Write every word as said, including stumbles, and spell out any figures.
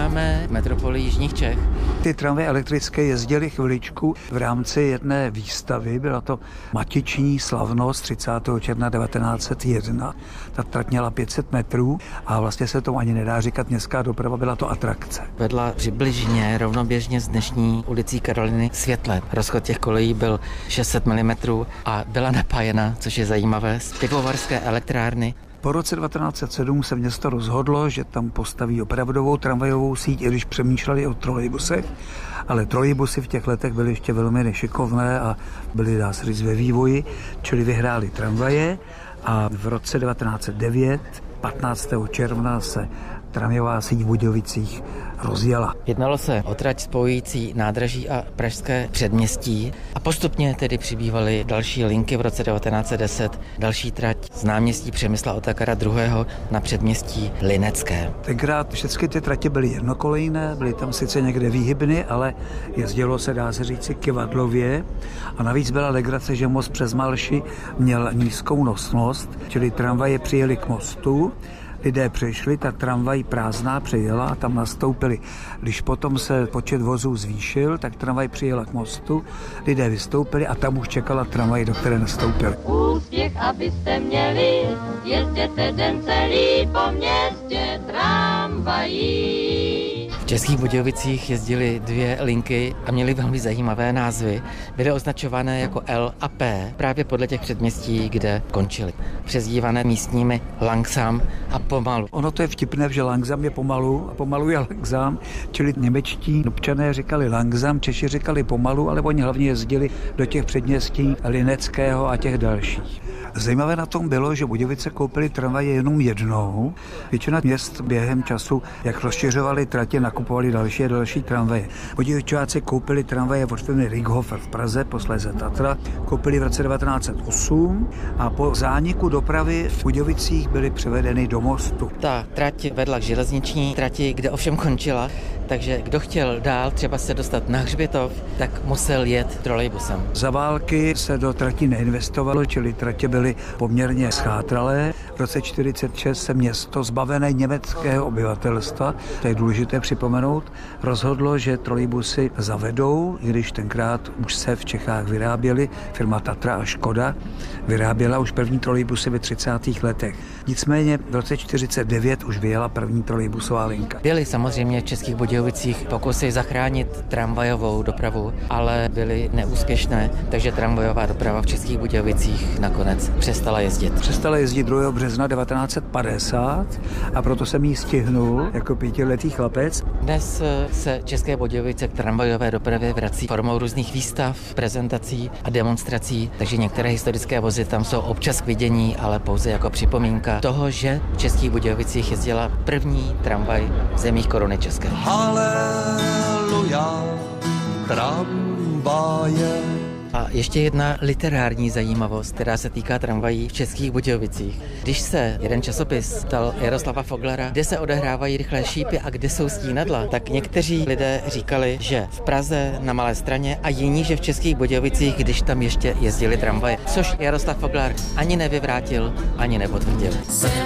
začínáme metropolí jižních Čech. Ty tramvaje elektrické jezdily chviličku v rámci jedné výstavy. Byla to matiční slavnost třicátého června devatenáct set jedna. Ta trať měla pět set metrů a vlastně se tomu ani nedá říkat městská doprava, byla to atrakce. Vedla přibližně rovnoběžně z dnešní ulicí Karoliny Světle. Rozchod těch kolejí byl šest set milimetrů a byla napájena, což je zajímavé, z pivovarské elektrárny. Po roce devatenáct set sedm se město rozhodlo, že tam postaví opravdovou tramvajovou síť, i když přemýšleli o trolejbusech, ale trolejbusy v těch letech byly ještě velmi nešikovné a byly, dá se říct, ve vývoji, čili vyhráli tramvaje a v roce devatenáct set devět, patnáctého června, se tramvajová síť v Budějovicích rozjela. Jednalo se o trať spojující nádraží a pražské předměstí a postupně tedy přibývaly další linky v roce devatenáct set deset, další trať z náměstí Přemysla Otakara druhého. na předměstí Linecké. Tenkrát všechny ty tratě byly jednokolejné, byly tam sice někde výhybny, ale jezdilo se, dá se říci, kivadlově a navíc byla legrace, že most přes Malši měl nízkou nosnost, čili tramvaje přijeli k mostu, lidé přešli, ta tramvaj prázdná přejela a tam nastoupili. Když potom se počet vozů zvýšil, tak tramvaj přijela k mostu, lidé vystoupili a tam už čekala tramvaj, do které nastoupili. Úspěch, abyste měli, jezděte den celý po městě tramvají. V Českých Budějovicích jezdily dvě linky a měly velmi zajímavé názvy. Byly označované jako L a P právě podle těch předměstí, kde končily. Přezdívané místními langsam a pomalu. Ono to je vtipné, že langsam je pomalu a pomalu je langsam, čili němečtí občané říkali langsam, Češi říkali pomalu, ale oni hlavně jezdili do těch předměstí Lineckého a těch dalších. Zajímavé na tom bylo, že Budějovice koupili tramvaje jenom jednou. Většina měst během času, jak rozšiřovali tratě, nakupovali další a další tramvaje. Budějovičáci koupili tramvaje od firmy Richthofer v Praze, posléze Tatra, koupili v roce devatenáct set osm a po zániku dopravy v Budějovicích byly převedeny do mostu. Ta trať vedla k železniční trati, kde ovšem končila, takže kdo chtěl dál třeba se dostat na Hřbitov, tak musel jet trolejbusem. Za války se do trati neinvestovalo, čili tratě byly poměrně schátralé. V roce čtyřicet šest se město zbavené německého obyvatelstva, to je důležité připomenout, rozhodlo, že trolejbusy zavedou, i když tenkrát už se v Čechách vyráběly, firma Tatra a Škoda vyráběla už první trolejbusy ve třicátých letech. Nicméně v roce čtyřicet devět už vyjela první trolejbusová linka. Byly samozřejmě v Českých Budějovicích pokusy zachránit tramvajovou dopravu, ale byly neúspěšné, takže tramvajová doprava v Českých Budějovicích nakonec přestala jezdit. Přestala jezdit druhého března devatenáct set padesát a proto jsem jí stihnul jako pětiletý chlapec. Dnes se České Budějovice k tramvajové dopravě vrací formou různých výstav, prezentací a demonstrací, takže některé historické vozy tam jsou občas k vidění, ale pouze jako připomínka toho, že v Českých Budějovicích jezdila první tramvaj v zemích Koruny České. Haleluja, tramvaje. A ještě jedna literární zajímavost, která se týká tramvají v Českých Budějovicích. Když se jeden časopis stal Jaroslava Foglera, kde se odehrávají rychlé šípy a kde jsou stínadla, tak někteří lidé říkali, že v Praze na Malé Straně a jiní, že v Českých Budějovicích, když tam ještě jezdili tramvaje. Což Jaroslav Foglar ani nevyvrátil, ani nepotvrdil.